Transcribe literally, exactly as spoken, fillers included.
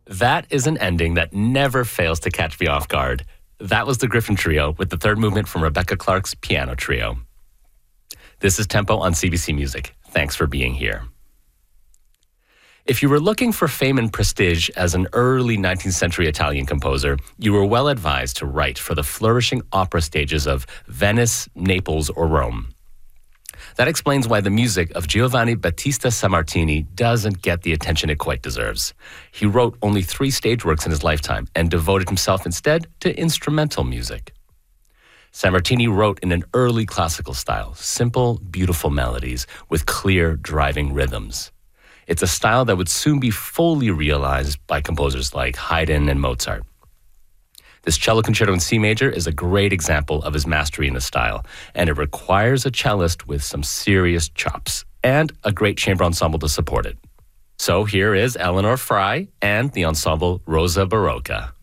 That is an ending that never fails to catch me off guard. That was the Griffin Trio with the third movement from Rebecca Clark's Piano Trio. This is Tempo on C B C Music. Thanks for being here. If you were looking for fame and prestige as an early nineteenth century Italian composer, you were well advised to write for the flourishing opera stages of Venice, Naples, or Rome. That explains why the music of Giovanni Battista Sammartini doesn't get the attention it quite deserves. He wrote only three stage works in his lifetime and devoted himself instead to instrumental music. Sammartini wrote in an early classical style, simple, beautiful melodies with clear, driving rhythms. It's a style that would soon be fully realized by composers like Haydn and Mozart. This cello concerto in C major is a great example of his mastery in the style, and it requires a cellist with some serious chops and a great chamber ensemble to support it. So here is Eleanor Frey and the ensemble Rosa Barocca.